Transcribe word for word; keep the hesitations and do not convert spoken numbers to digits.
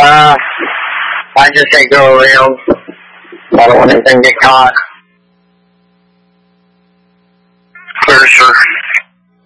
Uh, I just can't go around. I don't want anything to get caught. Clear, sir.